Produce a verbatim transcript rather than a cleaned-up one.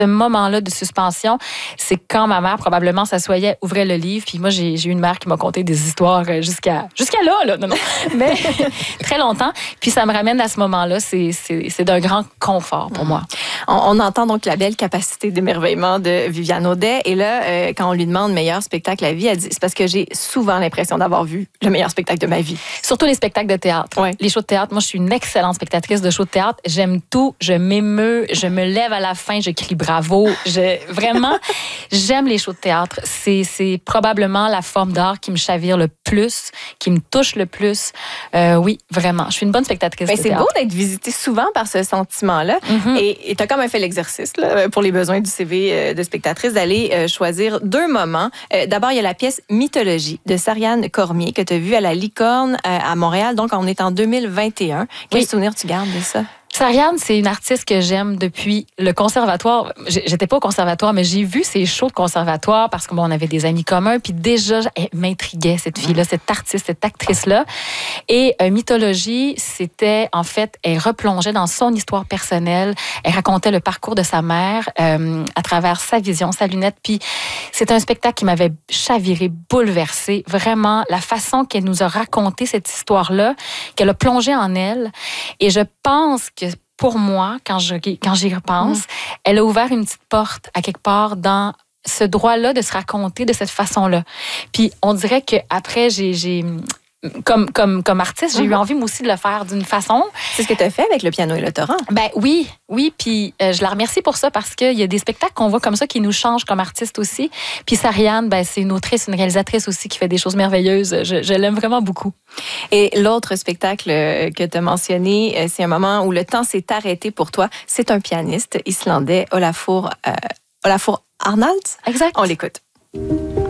Ce moment-là de suspension, c'est quand ma mère probablement s'assoyait, ouvrait le livre, puis moi j'ai, j'ai eu une mère qui m'a conté des histoires jusqu'à jusqu'à là, là, non, non, mais très longtemps. Puis ça me ramène à ce moment-là, c'est, c'est, c'est d'un grand confort pour moi. On, on entend donc la belle capacité d'émerveillement de Viviane Audet, et là, euh, quand on lui demande meilleur spectacle à vie, elle dit c'est parce que j'ai souvent l'impression d'avoir vu le meilleur spectacle de ma vie. Surtout les spectacles de théâtre. Ouais. Les shows de théâtre, moi je suis une excellente spectatrice de shows de théâtre. J'aime tout, je m'émeus, je me lève à la fin, je crie bravo. Je, vraiment, j'aime les shows de théâtre. C'est, c'est probablement la forme d'art qui me chavire le plus, qui me touche le plus. Euh, oui, vraiment. Je suis une bonne spectatrice Ben, de c'est théâtre. beau d'être visité souvent par ce sentiment-là. Mm-hmm. Et tu as quand même fait l'exercice là, pour les besoins du C V de spectatrice d'aller euh, choisir deux moments. Euh, d'abord, il y a la pièce Mythologie de Sariane Cormier que tu as vue à la Licorne euh, à Montréal. Donc, on est en deux mille vingt et un. Quel Oui. souvenir tu gardes de ça? Sariane, c'est une artiste que j'aime depuis le conservatoire. J'étais pas au conservatoire, mais j'ai vu ses shows de conservatoire parce qu'on bon, avait des amis communs. Puis déjà, elle m'intriguait, cette fille-là, cette artiste, cette actrice-là. Et euh, Mythologie, c'était, en fait, elle replongeait dans son histoire personnelle. Elle racontait le parcours de sa mère euh, à travers sa vision, sa lunette. Puis c'est un spectacle qui m'avait chaviré, bouleversé. Vraiment, la façon qu'elle nous a raconté cette histoire-là, qu'elle a plongé en elle. Et je pense que pour moi, quand, je, quand j'y repense, mmh. elle a ouvert une petite porte à quelque part dans ce droit-là de se raconter de cette façon-là. Puis on dirait qu'après, j'ai... j'ai Comme, comme, comme artiste, j'ai mm-hmm. eu envie, moi aussi, de le faire d'une façon. C'est ce que tu as fait avec Le piano et le torrent. Ben oui, oui. Puis euh, je la remercie pour ça parce qu'il y a des spectacles qu'on voit comme ça qui nous changent comme artistes aussi. Puis Sariane, ben, c'est une autrice, une réalisatrice aussi qui fait des choses merveilleuses. Je, je l'aime vraiment beaucoup. Et l'autre spectacle que tu as mentionné, c'est un moment où le temps s'est arrêté pour toi. C'est un pianiste islandais, Olafur, euh, Olafur Arnalds. Exact. On l'écoute.